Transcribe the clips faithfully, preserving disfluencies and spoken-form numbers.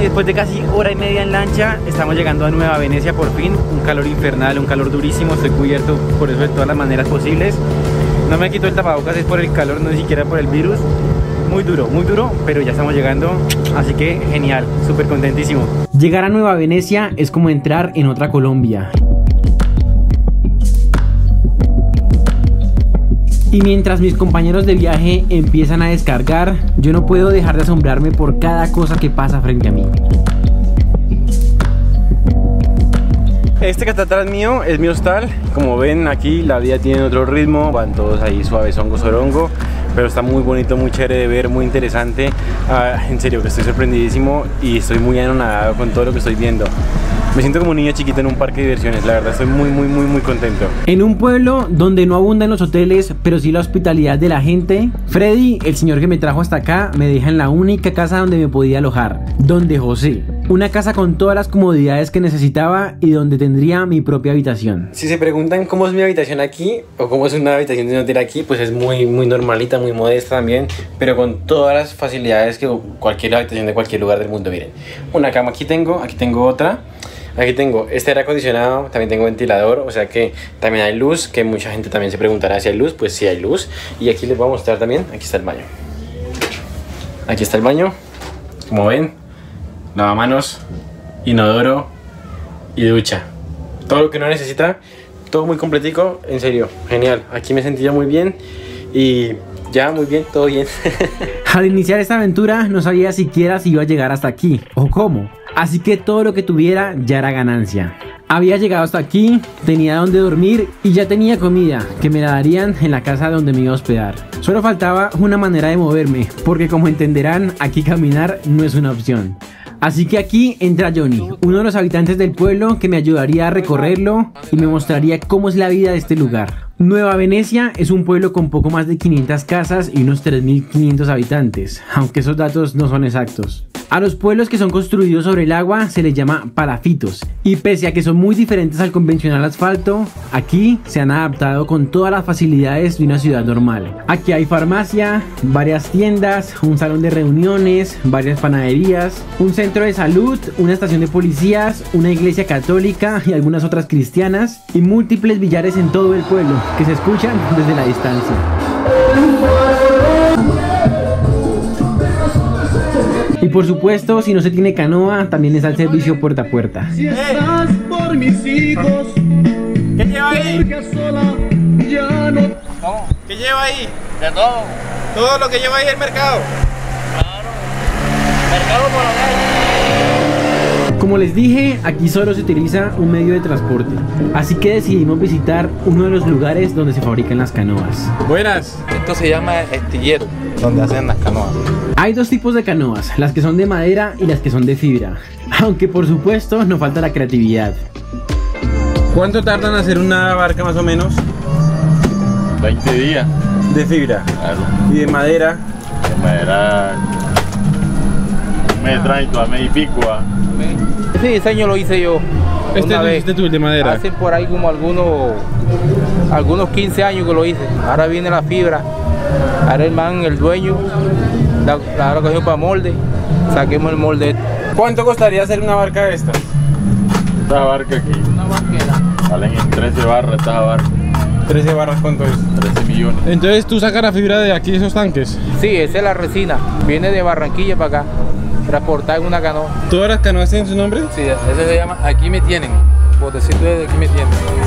y después de casi hora y media en lancha, estamos llegando a Nueva Venecia por fin. Un calor infernal, un calor durísimo, estoy cubierto por eso de todas las maneras posibles. No me quito el tapabocas, es por el calor, no ni siquiera por el virus. Muy duro, muy duro, pero ya estamos llegando, así que genial, súper contentísimo. Llegar a Nueva Venecia es como entrar en otra Colombia. Y mientras mis compañeros de viaje empiezan a descargar, yo no puedo dejar de asombrarme por cada cosa que pasa frente a mí. Este que está atrás mío es mi hostal. Como ven, aquí la vida tiene otro ritmo, van todos ahí suavezongo, sorongo, pero está muy bonito, muy chévere de ver, muy interesante. Ah, en serio que estoy sorprendidísimo y estoy muy anonadado con todo lo que estoy viendo. Me siento como un niño chiquito en un parque de diversiones, la verdad estoy muy muy muy muy contento. En un pueblo donde no abundan los hoteles, pero sí la hospitalidad de la gente, Freddy, el señor que me trajo hasta acá, me deja en la única casa donde me podía alojar, donde José. Una casa con todas las comodidades que necesitaba y donde tendría mi propia habitación. Si se preguntan cómo es mi habitación aquí o cómo es una habitación de un hotel aquí, pues es muy muy normalita, muy modesta también, pero con todas las facilidades que cualquier habitación de cualquier lugar del mundo. Miren, una cama aquí tengo, aquí tengo otra. Aquí tengo este aire acondicionado, también tengo ventilador, o sea que también hay luz, que mucha gente también se preguntará si hay luz, pues sí hay luz. Y aquí les voy a mostrar también, aquí está el baño. Aquí está el baño, como ven, lavamanos, inodoro y ducha. Todo lo que uno necesita, todo muy completico, en serio, genial. Aquí me sentí yo muy bien y ya muy bien, todo bien. Al iniciar esta aventura no sabía siquiera si iba a llegar hasta aquí o cómo. Así que todo lo que tuviera ya era ganancia. Había llegado hasta aquí, tenía donde dormir y ya tenía comida que me la darían en la casa donde me iba a hospedar. Solo faltaba una manera de moverme, porque como entenderán, aquí caminar no es una opción. Así que aquí entra Johnny, uno de los habitantes del pueblo que me ayudaría a recorrerlo y me mostraría cómo es la vida de este lugar. Nueva Venecia es un pueblo con poco más de quinientas casas y unos tres mil quinientos habitantes, aunque esos datos no son exactos. A los pueblos que son construidos sobre el agua se les llama palafitos, y pese a que son muy diferentes al convencional asfalto, aquí se han adaptado con todas las facilidades de una ciudad normal. Aquí hay farmacia, varias tiendas, un salón de reuniones, varias panaderías, un centro de salud, una estación de policías, una iglesia católica y algunas otras cristianas, y múltiples billares en todo el pueblo que se escuchan desde la distancia. Y por supuesto, si no se tiene canoa, también está el servicio puerta a puerta. Si estás por mis hijos, ¿qué lleva ahí? Sola, ya no... ¿Cómo? ¿Qué lleva ahí? De todo. ¿Todo lo que lleva ahí el mercado? Claro. Mercado por la calle. Como les dije, aquí solo se utiliza un medio de transporte. Así que decidimos visitar uno de los lugares donde se fabrican las canoas. Buenas. Esto se llama estillero, donde hacen las canoas. Hay dos tipos de canoas, las que son de madera y las que son de fibra. Aunque por supuesto no falta la creatividad. ¿Cuánto tardan en hacer una barca más o menos? veinte días. De fibra. Claro. ¿Y de madera? De madera. Un mes treinta, mes y pico. Ese diseño lo hice yo. Este lo hiciste tú, el de madera. Hace por ahí como algunos algunos quince años que lo hice. Ahora viene la fibra. Ahora el man, el dueño, la, la, la cogió para molde. Saquemos el molde. ¿Cuánto costaría hacer una barca de estas? Esta barca aquí. Una barquera. Salen en trece barras esta barca. trece barras, ¿cuánto es? trece millones. Entonces tú sacas la fibra de aquí de esos tanques. Sí, esa es la resina. Viene de Barranquilla para acá. Transportada en una canoa. ¿Todas las canoas tienen su nombre? Sí, ese se llama Aquí me tienen. Botecito de Aquí me tienen.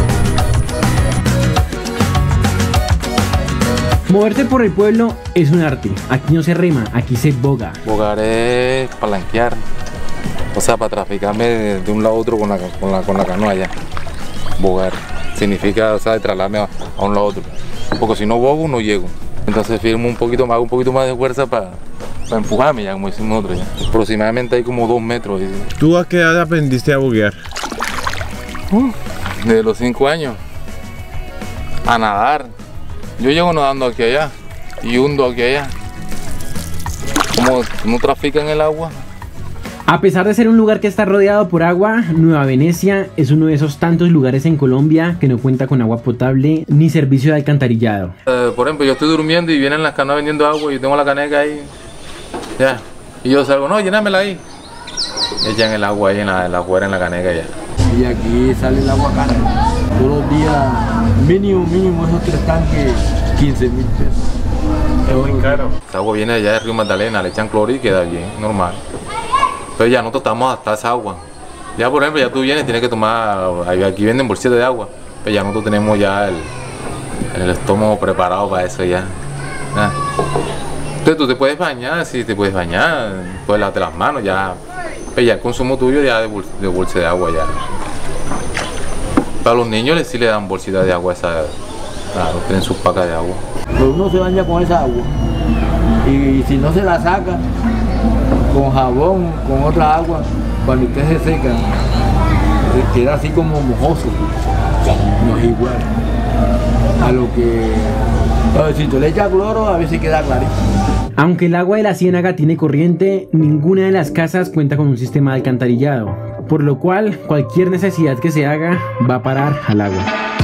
Moverse por el pueblo es un arte. Aquí no se rema, aquí se boga. Bogar es palanquear. O sea, para traficarme de, de un lado a otro con la, con la, con la canoa ya. Bogar. Significa, o sea, de trasladarme a, a un lado a otro. Porque si no bogo, no llego. Entonces firmo un poquito más, un poquito más de fuerza para para empujarme ya, como decimos nosotros ya. Aproximadamente hay como dos metros. ¿Tú a qué edad aprendiste a boguear? Uh, desde los cinco años. A nadar. Yo llego nadando aquí allá y hundo aquí allá. Como no trafican el agua. A pesar de ser un lugar que está rodeado por agua, Nueva Venecia es uno de esos tantos lugares en Colombia que no cuenta con agua potable ni servicio de alcantarillado. Eh, por ejemplo, yo estoy durmiendo y vienen las canoas vendiendo agua y yo tengo la caneca ahí. Ya. Y yo salgo, no, llénamela ahí. echan el agua ahí en la, en la afuera en la caneca ya. Y aquí sale el agua cara. Todos los días, mínimo, mínimo, esos tres tanques, quince mil pesos. Es muy caro. Esa agua viene allá del río Magdalena, le echan cloro y queda bien, normal. Pero ya nosotros estamos hasta esa agua. Ya por ejemplo, ya tú vienes, tienes que tomar, aquí venden bolsitas de agua, pero ya nosotros tenemos ya el, el estómago preparado para eso ya. ¿Ah? Entonces tú te puedes bañar, sí, te puedes bañar, puedes lavarte las manos, ya, pero ya el consumo tuyo ya de, bol, de bolsa de agua ya. Para los niños sí le dan bolsitas de agua, esa, claro, tienen sus pacas de agua. Pues uno se baña con esa agua y si no se la saca, con jabón, con otra agua, cuando usted se seca, queda así como mojoso, no es igual a lo que, a ver, si tú le echas cloro, a ver si queda clarito. Aunque el agua de la ciénaga tiene corriente, ninguna de las casas cuenta con un sistema de alcantarillado, por lo cual cualquier necesidad que se haga va a parar al agua.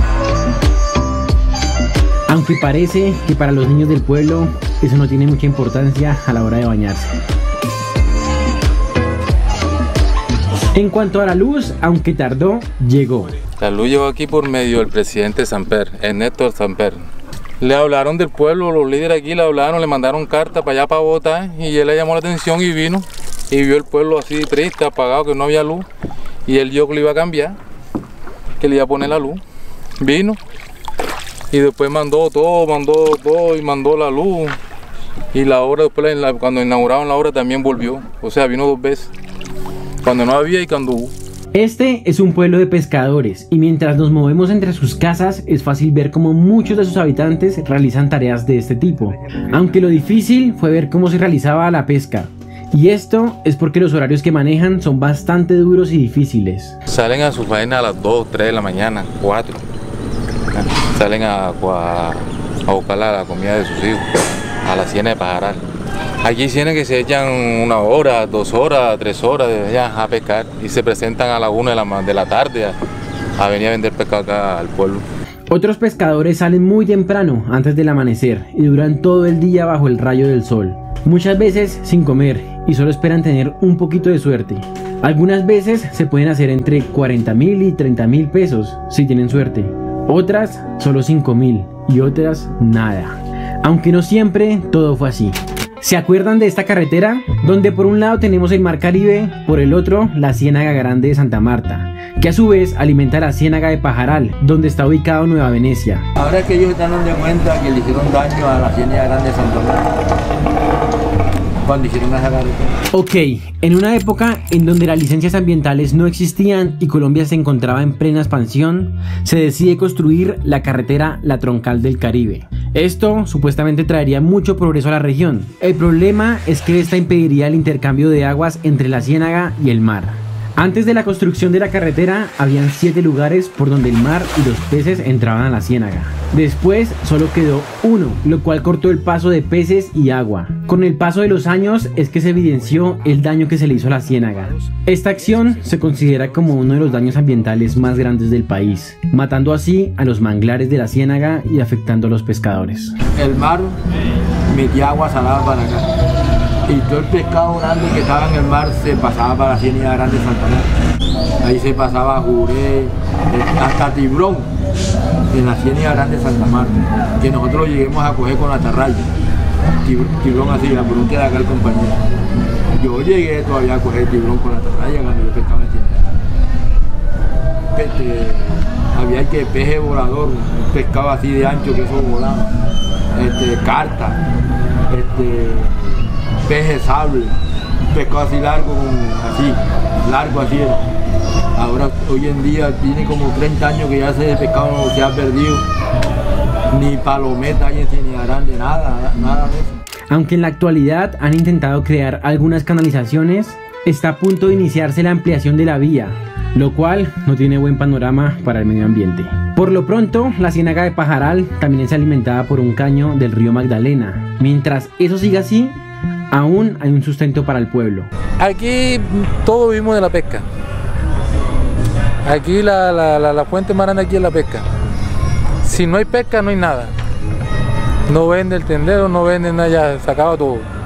Aunque parece que para los niños del pueblo eso no tiene mucha importancia a la hora de bañarse. En cuanto a la luz, aunque tardó, llegó. La luz llegó aquí por medio del presidente Samper, Ernesto Samper. Le hablaron del pueblo, los líderes aquí le hablaron, le mandaron carta para allá para Bogotá y él le llamó la atención y vino y vio el pueblo así triste, apagado, que no había luz y él dijo que lo iba a cambiar, que le iba a poner la luz. Vino y después mandó todo, mandó todo y mandó la luz y la obra después la, cuando inauguraron la obra también volvió, o sea vino dos veces. Cuando no había y cuando hubo. Este es un pueblo de pescadores y mientras nos movemos entre sus casas es fácil ver cómo muchos de sus habitantes realizan tareas de este tipo. Aunque lo difícil fue ver cómo se realizaba la pesca. Y esto es porque los horarios que manejan son bastante duros y difíciles. Salen a su faena a las dos, tres de la mañana, cuatro. Salen a, a, a buscar la, la comida de sus hijos, a la ciénaga de Pajaral. Aquí tienen que se echan una hora, dos horas, tres horas de allá a pescar y se presentan a la una de la, de la tarde a, a venir a vender pescado acá al pueblo. Otros pescadores salen muy temprano antes del amanecer y duran todo el día bajo el rayo del sol, muchas veces sin comer y solo esperan tener un poquito de suerte. Algunas veces se pueden hacer entre cuarenta mil y treinta mil pesos si tienen suerte, otras solo cinco mil y otras nada, aunque no siempre todo fue así. ¿Se acuerdan de esta carretera? Donde por un lado tenemos el Mar Caribe, por el otro la Ciénaga Grande de Santa Marta, que a su vez alimenta la Ciénaga de Pajaral, donde está ubicado Nueva Venecia. Ahora es que ellos están dando cuenta que le hicieron daño a la Ciénaga Grande de Santa Marta cuando hicieron esa carretera. Ok, en una época en donde las licencias ambientales no existían y Colombia se encontraba en plena expansión, se decide construir la carretera La Troncal del Caribe. Esto supuestamente traería mucho progreso a la región. El problema es que esta impediría el intercambio de aguas entre la ciénaga y el mar. Antes de la construcción de la carretera, habían siete lugares por donde el mar y los peces entraban a la ciénaga. Después solo quedó uno, lo cual cortó el paso de peces y agua. Con el paso de los años es que se evidenció el daño que se le hizo a la ciénaga. Esta acción se considera como uno de los daños ambientales más grandes del país, matando así a los manglares de la ciénaga y afectando a los pescadores. El mar metía agua salada para acá. Y todo el pescado grande que estaba en el mar se pasaba para la Ciénaga Grande de Santa Marta. Ahí se pasaba juré, hasta tiburón en la Ciénaga Grande de Santa Marta, que nosotros lo lleguemos a coger con la atarraya. Tiburón así, la pregunta de acá el compañero. Yo llegué todavía a coger tiburón con la atarraya cuando yo pescaba en Ciénaga. Este, había que peje volador, un pescado así de ancho que eso volaba. Este, carta, este, peje sable, un pescado así largo, así, largo así era. Ahora, hoy en día, tiene como treinta años que ya ese pescado no se ha perdido, ni palometa hay en Ciénaga Grande, nada, nada de eso. Aunque en la actualidad han intentado crear algunas canalizaciones, está a punto de iniciarse la ampliación de la vía, lo cual no tiene buen panorama para el medio ambiente. Por lo pronto, la Ciénaga de Pajaral también es alimentada por un caño del río Magdalena. Mientras eso siga así, aún hay un sustento para el pueblo. Aquí todos vivimos de la pesca. Aquí la, la, la, la fuente más grande aquí es la pesca. Si no hay pesca, no hay nada. No vende el tendero, no vende nada, ya se acaba todo.